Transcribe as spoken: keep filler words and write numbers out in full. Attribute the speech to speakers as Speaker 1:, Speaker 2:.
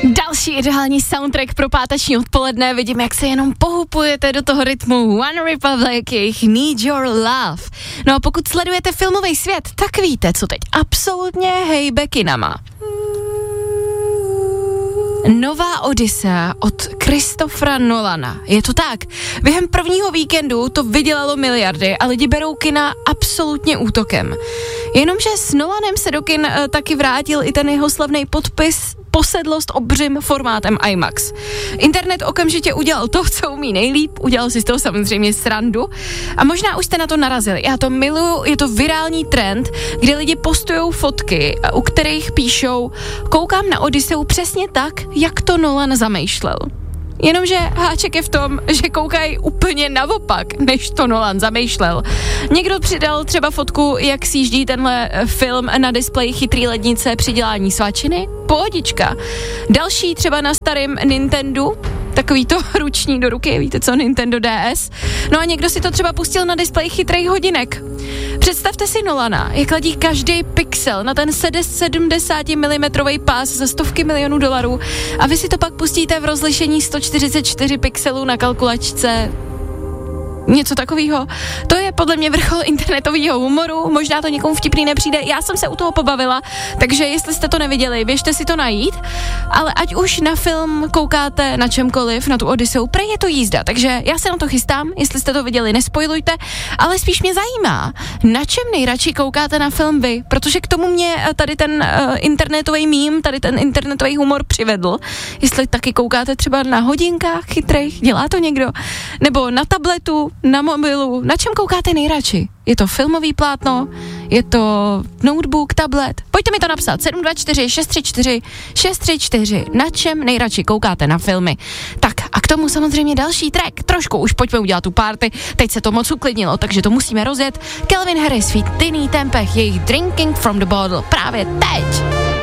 Speaker 1: Další ideální soundtrack pro páteční odpoledne. Vidím, jak se jenom pohupujete do toho rytmu One Republic, jejich Need Your Love. No a pokud sledujete filmový svět, tak víte, co teď absolutně hejbe kinama. Nová Odyssea od Christophera Nolana. Je to tak. Během prvního víkendu to vydělalo miliardy a lidi berou kina absolutně útokem. Jenomže s Nolanem se do kin uh, taky vrátil i ten jeho slavný podpis posedlost obřím formátem IMAX. Internet okamžitě udělal to, co umí nejlíp, udělal si z toho samozřejmě srandu a možná už jste na to narazili. Já to miluju, je to virální trend, kde lidi postujou fotky, u kterých píšou: koukám na Odysseu přesně tak, jak to Nolan zamýšlel. Jenomže háček je v tom, že koukají úplně naopak, než to Nolan zamýšlel. Někdo přidal třeba fotku, jak sjíždí tenhle film na displeji chytrý lednice při dělání svačiny. Pohodička. Další třeba na starém Nintendo, takový to ruční do ruky, víte co, Nintendo D S. No a někdo si to třeba pustil na displeji chytrých hodinek. Představte si Nolana, jak ladí každý pixel na ten sedmdesát milimetrů pás za stovky milionů dolarů a vy si to pak pustíte v rozlišení sto čtyřicet čtyři pixelů na kalkulačce. Něco takového. To je podle mě vrchol internetového humoru, možná to někomu vtipný nepřijde, já jsem se u toho pobavila, takže jestli jste to neviděli, běžte si to najít, ale ať už na film koukáte na čemkoliv, na tu Odysseu, prej je to jízda, takže já se na to chystám, jestli jste to viděli, nespoilujte, ale spíš mě zajímá, na čem nejradši koukáte na film vy, protože k tomu mě tady ten uh, internetový mím, tady ten internetový humor přivedl, jestli taky koukáte třeba na hodinkách chytrých, dělá to někdo, nebo na tabletu, na mobilu, na čem koukáte nejradši? Je to filmový plátno? Je to notebook, tablet? Pojďte mi to napsat. sedm dva čtyři šest tři čtyři šest tři čtyři. Na čem nejradši koukáte na filmy? Tak a k tomu samozřejmě další track. Trošku už pojďme udělat tu party. Teď se to moc uklidnilo, takže to musíme rozjet. Calvin Harris, svých Tiny Tempech, jejich Drinking from the Bottle právě teď.